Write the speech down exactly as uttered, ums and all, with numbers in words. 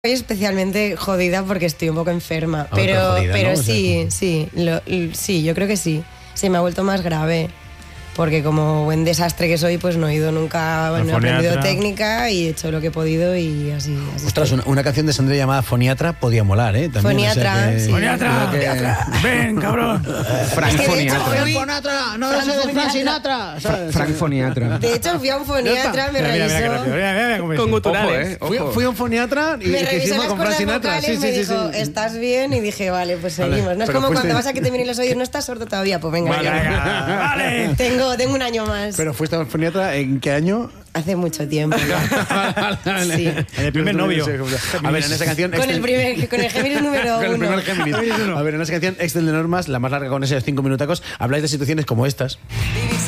Estoy especialmente jodida porque estoy un poco enferma, Ah, pero pero, jodida, pero ¿no? O sea, sí, como- sí, lo- l- sí, yo creo que sí. Se me ha vuelto más grave. Porque como buen desastre que soy, pues no he ido nunca, no he aprendido foniatra. técnica y he hecho lo que he podido y así. así Ostras, estoy. una, una canción de Sandra llamada Foniatra podía molar, ¿eh? También, Foniatra, o sea que- sí. ¡Foniatra! creo que- ¡Ven, cabrón! Frank Es que de hecho Foniatra. fui- Foniatra, no Frank ese de Frank Foniatra. Sinatra. ¿sabes? Frank Foniatra. De hecho, fui a un foniatra, me Mira, mira, mira, qué revisó, rápido, mira, mira, mira cómo es. Con Ojo, guturales. eh. Fui, Ojo. fui a un foniatra y me que revisó hicimos las con Frank cuerdas Sinatra. vocales, Sí, me sí, sí, dijo, sí. ¿estás bien? Y dije, vale, pues Vale, seguimos. No es pero como fuiste- cuando vas a que te miren los oídos, no estás sordo todavía, pues venga. Vale, ya. venga, vale. Tengo, tengo un año más. Pero fuiste a un foniatra, ¿en qué año? Hace mucho tiempo. Sí. En el primer novio. A ver, en esa canción... Con el Excel- primer, con el Géminis número Con el uno. primer Géminis. A ver, en esa canción Excel de normas, la más larga con esos cinco minutacos, habláis de situaciones como estas. Dividir